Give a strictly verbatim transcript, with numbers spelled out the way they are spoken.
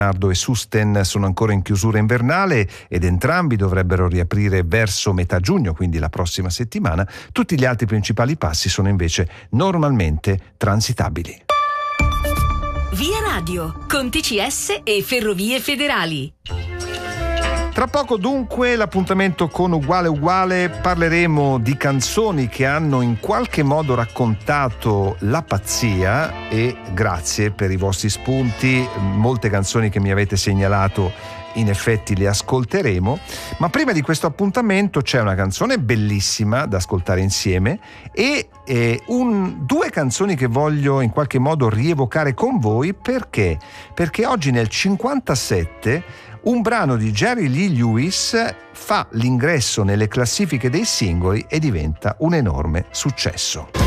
Leonardo e Susten sono ancora in chiusura invernale ed entrambi dovrebbero riaprire verso metà giugno, quindi la prossima settimana. Tutti gli altri principali passi sono invece normalmente transitabili. Via Radio, con T C S e Ferrovie Federali. Tra poco dunque l'appuntamento con Uguale Uguale, parleremo di canzoni che hanno in qualche modo raccontato la pazzia e grazie per i vostri spunti, molte canzoni che mi avete segnalato in effetti le ascolteremo, ma prima di questo appuntamento c'è una canzone bellissima da ascoltare insieme e eh, un, due canzoni che voglio in qualche modo rievocare con voi. Perché? Perché oggi nel cinquantasette un brano di Jerry Lee Lewis fa l'ingresso nelle classifiche dei singoli e diventa un enorme successo.